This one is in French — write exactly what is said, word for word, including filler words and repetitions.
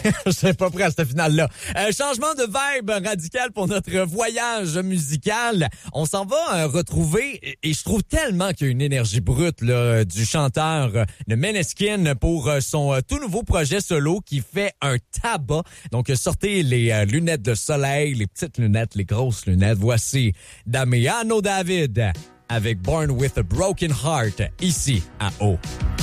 Je serais pas prêt à cette finale-là. Euh, changement de vibe radical pour notre voyage musical. On s'en va euh, retrouver, et, et je trouve tellement qu'il y a une énergie brute là, du chanteur euh, de Måneskin pour euh, son euh, tout nouveau projet solo qui fait un tabac. Donc, euh, sortez les euh, lunettes de soleil, les petites lunettes, les grosses lunettes. Voici Damiano David avec Born with a Broken Heart, ici à O.